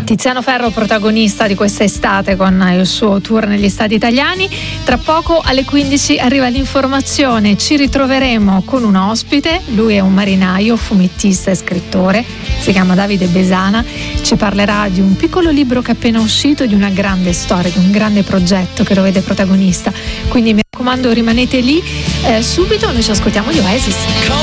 Tiziano Ferro, protagonista di questa estate con il suo tour negli stadi italiani. Tra poco alle 15 arriva l'informazione, ci ritroveremo con un ospite, lui è un marinaio, fumettista e scrittore, si chiama Davide Besana, ci parlerà di un piccolo libro che è appena uscito, di una grande storia, di un grande progetto che lo vede protagonista, quindi mi raccomando rimanete lì. Subito noi ci ascoltiamo gli Oasis.